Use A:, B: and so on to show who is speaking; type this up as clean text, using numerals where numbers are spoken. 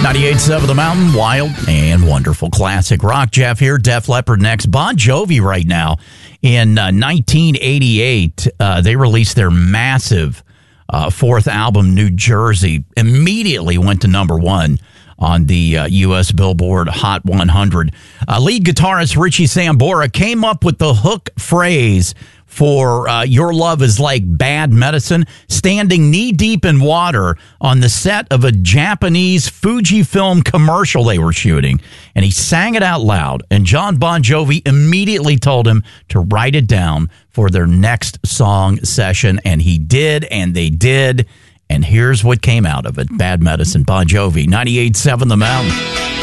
A: 98.7 The Mountain, wild and wonderful classic rock. Jeff here, Def Leppard next. Bon Jovi right now. In 1988, they released their massive fourth album, New Jersey. Immediately went to number one on the U.S. Billboard Hot 100. Lead guitarist Richie Sambora came up with the hook phrase for Your Love is Like Bad Medicine, standing knee-deep in water on the set of a Japanese Fujifilm commercial they were shooting. And he sang it out loud, and John Bon Jovi immediately told him to write it down for their next song session, and he did, and they did, and here's what came out of it. Bad Medicine, Bon Jovi, 98.7 The Mountain.